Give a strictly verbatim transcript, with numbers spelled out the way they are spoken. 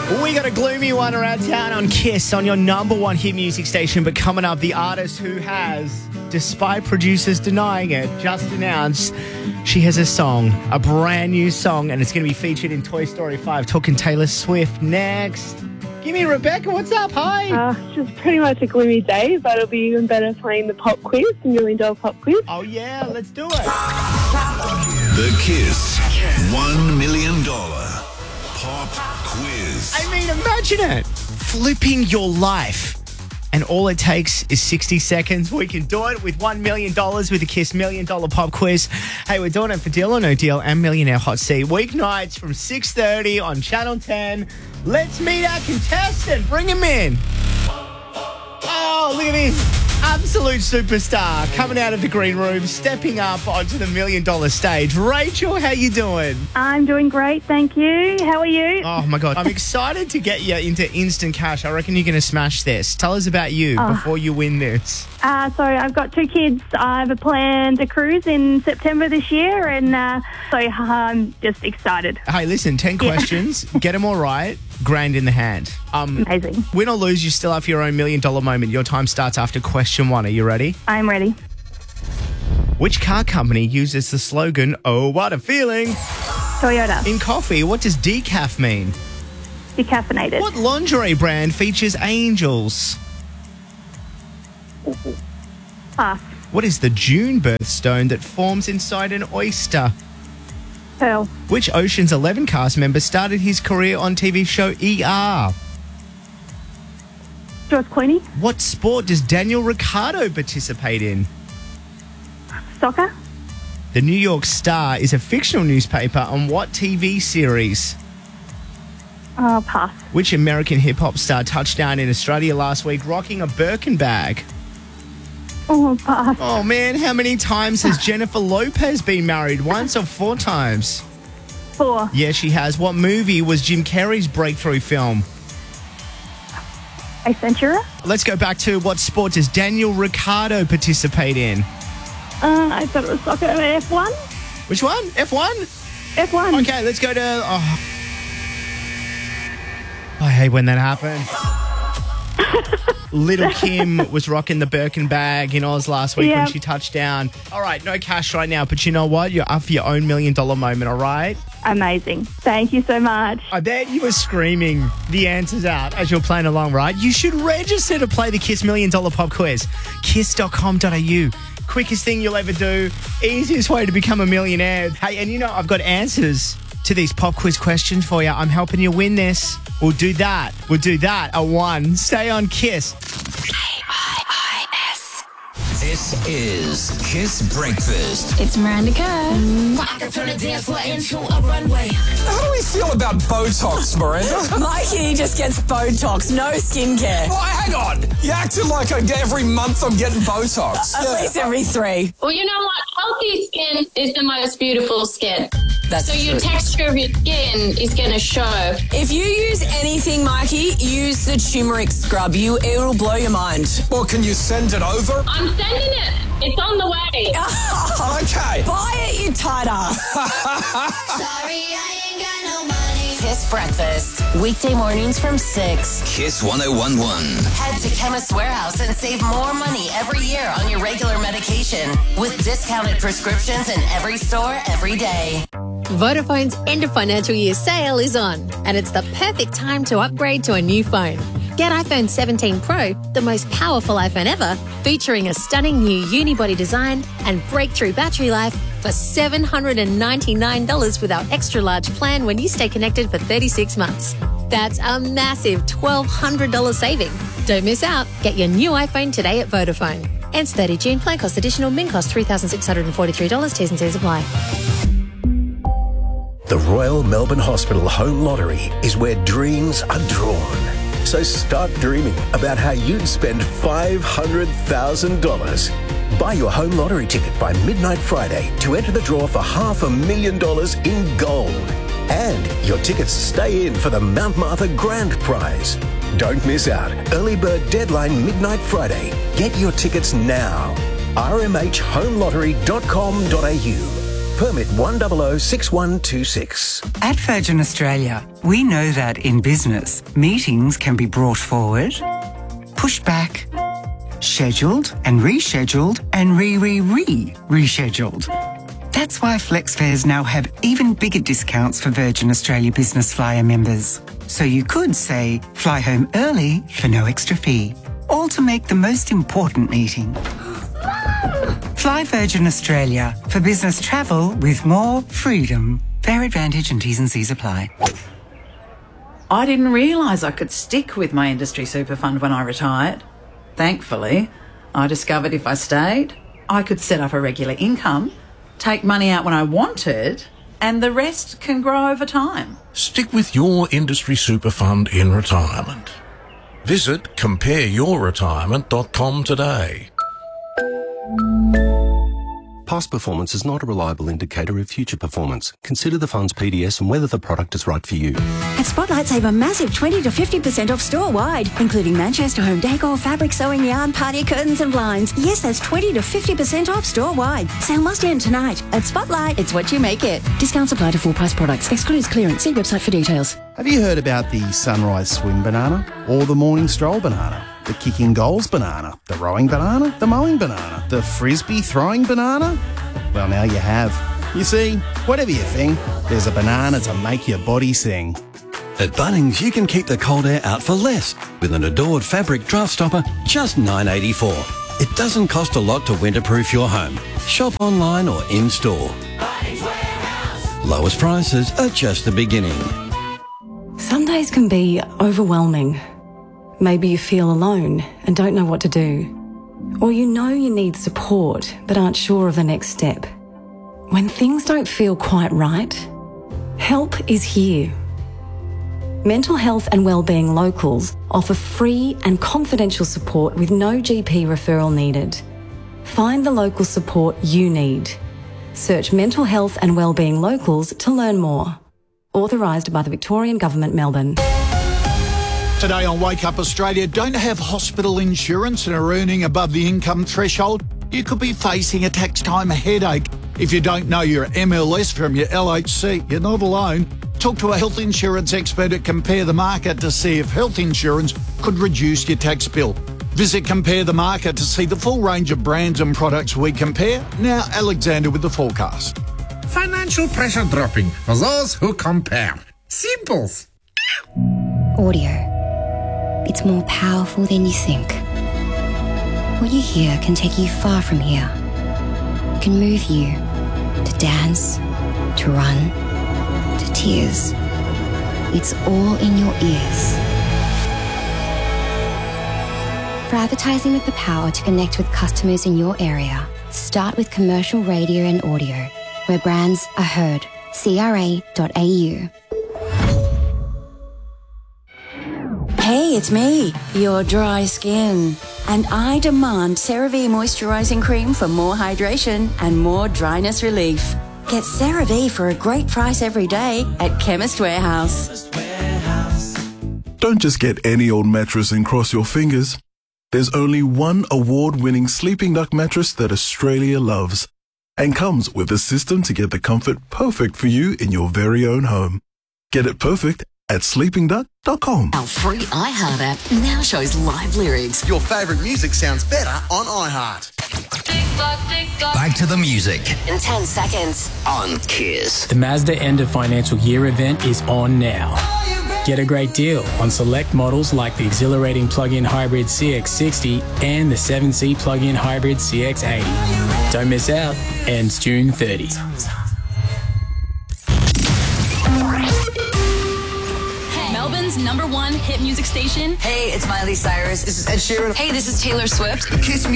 We got a gloomy one around town on Kiss on your number one hit music station. But coming up, the artist who has, despite producers denying it, just announced she has a song, a brand new song, and it's going to be featured in Toy Story five. Talking Taylor Swift next. Give me Rebecca, what's up? Hi. Uh, it's just pretty much a gloomy day, but it'll be even better playing the pop quiz, the million dollar pop quiz. Oh, yeah, let's do it. The Kiss one million dollars Pop Quiz. I mean, imagine it. Flipping your life. And all it takes is sixty seconds. We can do it with one million dollars with the Kiss Million Dollar Pop Quiz. Hey, we're doing it for Deal or No Deal and Millionaire Hot Seat. Weeknights from six thirty on Channel ten. Let's meet our contestant. Bring him in. Oh, look at this. Absolute superstar coming out of the green room, stepping up onto the million dollar stage. Rachel, how you doing? I'm doing great, thank you. How are you? Oh, my God. I'm excited to get you into instant cash. I reckon you're going to smash this. Tell us about you Oh. before you win this. Uh, so I've got two kids. I've planned a cruise in September this year, and uh, so I'm just excited. Hey, listen, ten Yeah. questions. Get them all right. Grand in the hand. Um, Amazing. Win or lose, you still have your own million dollar moment. Your time starts after question one. Are you ready? I'm ready. Which car company uses the slogan, "Oh, what a feeling"? Toyota. In coffee, what does decaf mean? Decaffeinated. What lingerie brand features angels? Pass. What is the June birthstone that forms inside an oyster? Pearl. Which Ocean's Eleven cast member started his career on T V show E R? George Clooney. What sport does Daniel Ricciardo participate in? Soccer. The New York Star is a fictional newspaper on what T V series? Oh, pass. Which American hip-hop star touched down in Australia last week rocking a Birkin bag? Oh, pass. Oh, man, how many times has Jennifer Lopez been married? Once or four times? Four. Yeah, she has. What movie was Jim Carrey's breakthrough film? Ace Ventura. Let's go back to what sport does Daniel Ricciardo participate in? Uh, I thought it was soccer. F one. Which one? F one? F one. Okay, let's go to... Oh. I hate when that happens. Little Kim was rocking the Birkin bag in Oz last week Yeah. when she touched down. All right, no cash right now, but you know what? You're up for your own million dollar moment, all right? Amazing. Thank you so much. I bet you were screaming the answers out as you're playing along, right? You should register to play the Kiss Million Dollar Pop Quiz. kiss dot com dot a u. Quickest thing you'll ever do. Easiest way to become a millionaire. Hey, and you know, I've got answers to these pop quiz questions for you. I'm helping you win this. We'll do that. We'll do that. A one. Stay on Kiss. This is Kiss Breakfast. It's Miranda Kerr. I can turn the dance floor into a runway. How do we feel about Botox, Miranda? Mikey just gets Botox, no skincare. Well, hang on. You acted like I get every month I'm getting Botox. At least every three. Well, you know what? Healthy skin is the most beautiful skin. That's So your true. texture of your skin is going to show. If you use anything, Mikey, use the turmeric scrub. You, it'll blow your mind. Well, can you send it over? I'm sending it. It's on the way. Okay. Buy it, you tight ass. Sorry, I ain't got no money. Kiss Breakfast. Weekday mornings from six. Kiss one oh one one. Head to Chemist Warehouse and save more money every year on your regular medication with discounted prescriptions in every store every day. Vodafone's end of financial year sale is on, and it's the perfect time to upgrade to a new phone. Get iPhone seventeen Pro, the most powerful iPhone ever, featuring a stunning new unibody design and breakthrough battery life for seven hundred ninety-nine dollars with our extra large plan when you stay connected for thirty-six months. That's a massive twelve hundred dollars saving. Don't miss out. Get your new iPhone today at Vodafone. Ends thirty June. Plan cost additional. Min cost three thousand six hundred forty-three dollars. T's and C's apply. The Royal Melbourne Hospital Home Lottery is where dreams are drawn. So start dreaming about how you'd spend five hundred thousand dollars. Buy your home lottery ticket by midnight Friday to enter the draw for half a million dollars in gold. And your tickets stay in for the Mount Martha Grand Prize. Don't miss out. Early bird deadline midnight Friday. Get your tickets now. r m h home lottery dot com dot a u. Permit one zero zero six one two six. At Virgin Australia, we know that in business, meetings can be brought forward, pushed back, scheduled and rescheduled and re-re-re-rescheduled. That's why FlexFares now have even bigger discounts for Virgin Australia Business Flyer members. So you could, say, fly home early for no extra fee, all to make the most important meeting. Fly Virgin Australia for business travel with more freedom. Fair advantage and T's and C's apply. I didn't realise I could stick with my industry super fund when I retired. Thankfully, I discovered if I stayed, I could set up a regular income, take money out when I wanted, and the rest can grow over time. Stick with your industry super fund in retirement. Visit compare your retirement dot com today. Past performance is not a reliable indicator of future performance. Consider the fund's P D S and whether the product is right for you. At Spotlight, save a massive twenty to fifty percent off store-wide, including Manchester home decor, fabric, sewing yarn, party curtains and blinds. Yes, that's twenty to fifty percent off store-wide. Sale must end tonight. At Spotlight, it's what you make it. Discounts apply to full-price products. Excludes clearance. See website for details. Have you heard about the sunrise swim banana or the morning stroll banana? The kicking goals banana, the rowing banana, the mowing banana, the frisbee throwing banana? Well, now you have. You see, whatever you think, there's a banana to make your body sing. At Bunnings, you can keep the cold air out for less with an Adored fabric draft stopper, just nine dollars eighty-four. It doesn't cost a lot to winterproof your home. Shop online or in-store. Lowest prices are just the beginning. Some days can be overwhelming. Maybe you feel alone and don't know what to do. Or you know you need support but aren't sure of the next step. When things don't feel quite right, help is here. Mental Health and Wellbeing Locals offer free and confidential support with no G P referral needed. Find the local support you need. Search Mental Health and Wellbeing Locals to learn more. Authorised by the Victorian Government, Melbourne. Today on Wake Up Australia, don't have hospital insurance and are earning above the income threshold? You could be facing a tax time headache. If you don't know your M L S from your L H C, you're not alone. Talk to a health insurance expert at Compare the Market to see if health insurance could reduce your tax bill. Visit Compare the Market to see the full range of brands and products we compare. Now, Alexander with the forecast. Financial pressure dropping for those who compare. Simples. Audio. It's more powerful than you think. What you hear can take you far from here. It can move you to dance, to run, to tears. It's all in your ears. For advertising with the power to connect with customers in your area, start with commercial radio and audio, where brands are heard. C R A dot A U. Hey, it's me, your dry skin. And I demand CeraVe Moisturising Cream for more hydration and more dryness relief. Get CeraVe for a great price every day at Chemist Warehouse. Don't just get any old mattress and cross your fingers. There's only one award-winning Sleeping Duck mattress that Australia loves and comes with a system to get the comfort perfect for you in your very own home. Get it perfect at sleeping duck dot com. Our free iHeart app now shows live lyrics. Your favourite music sounds better on iHeart. Back to the music In ten seconds. on Kiss. The Mazda End of Financial Year event is on now. Get a great deal on select models like the exhilarating plug-in hybrid C X sixty and the seven seat plug-in hybrid C X eighty. Don't miss out. Ends June thirtieth. Melbourne's number one hit music station. Hey, it's Miley Cyrus. This is Ed Sheeran. Hey, this is Taylor Swift. The Kiss